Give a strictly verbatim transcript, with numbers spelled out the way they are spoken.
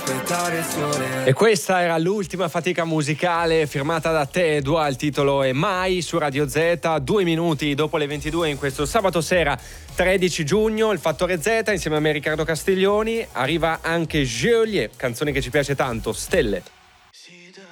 aspettare il sole. E questa era l'ultima fatica musicale firmata da Tedua, il titolo è Mai su Radio Z, due minuti dopo le ventidue in questo sabato sera tredici giugno, il Fattore Z insieme a me Riccardo Castiglioni, arriva anche Geolier, canzone che ci piace tanto, Stelle.